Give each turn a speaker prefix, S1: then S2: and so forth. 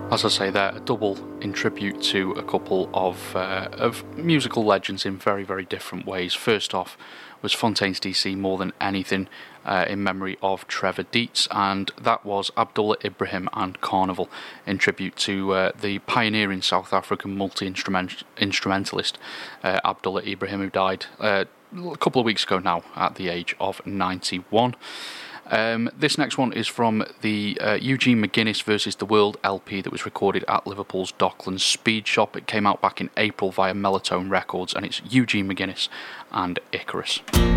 S1: As I say there, a double in tribute to a couple of musical legends in very, very different ways. First off was Fontaines DC, More Than Anything, in memory of Trevor Dietz, and that was Abdullah Ibrahim and Carnival in tribute to the pioneering South African multi-instrumentalist Abdullah Ibrahim, who died a couple of weeks ago now at the age of 91. This next one is from the Eugene McGuinness versus the World LP that was recorded at Liverpool's Docklands Speed Shop. It came out back in April via Melotone Records, and it's Eugene McGuinness and Icarus.